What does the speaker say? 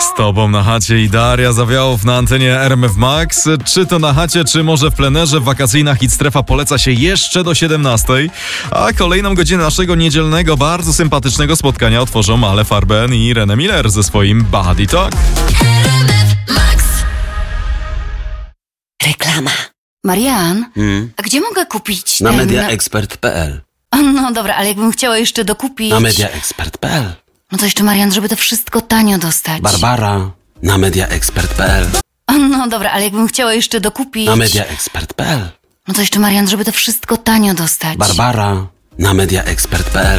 Z tobą na chacie i Daria Zawiałow na antenie RMF Max. Czy to na chacie, czy może w plenerze, wakacyjna Hitstrefa poleca się jeszcze do 17. A kolejną godzinę naszego niedzielnego, bardzo sympatycznego spotkania otworzą Ale Farben i René Miller ze swoim Body Talk. Reklama. Marian, a gdzie mogę kupić Na ten... mediaexpert.pl. No dobra, ale jakbym chciała jeszcze dokupić... Na mediaexpert.pl. No to jeszcze, Marian, żeby to wszystko tanio dostać. Barbara. Na mediaexpert.pl. No dobra, ale jakbym chciała jeszcze dokupić... Na mediaexpert.pl. No to jeszcze, Marian, żeby to wszystko tanio dostać. Barbara. Na mediaexpert.pl.